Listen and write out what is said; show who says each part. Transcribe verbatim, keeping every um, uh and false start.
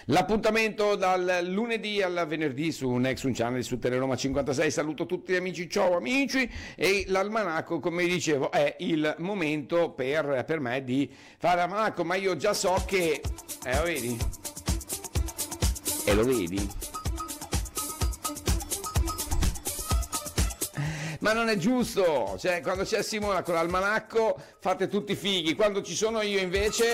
Speaker 1: L'appuntamento dal lunedì al venerdì su Next Un Channel su Teleroma cinquantasei. Saluto tutti gli amici, ciao amici. E l'almanacco, come dicevo, è il momento per, per me di fare l'almanacco, ma io già so che eh lo vedi? E lo vedi? Ma non è giusto, cioè quando c'è Simona con l'almanacco fate tutti fighi, quando ci sono io invece